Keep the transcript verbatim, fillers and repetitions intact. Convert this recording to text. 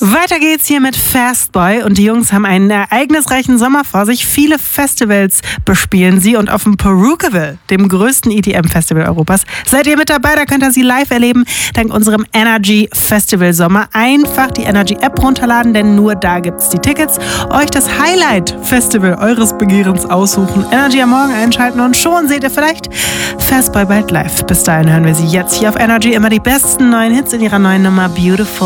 Weiter geht's hier mit Fastboy und die Jungs haben einen ereignisreichen Sommer vor sich. Viele Festivals bespielen sie und auf dem Porookaville, dem größten E D M-Festival Europas, seid ihr mit dabei. Da könnt ihr sie live erleben, dank unserem Energy Festival Sommer. Einfach die Energy App runterladen, denn nur da gibt's die Tickets. Euch das Highlight Festival eures Begehrens aussuchen. Energy am Morgen einschalten und schon seht ihr vielleicht Fastboy bald live. Bis dahin hören wir sie jetzt hier auf Energy. Immer die besten neuen Hits in ihrer neuen Nummer Beautiful.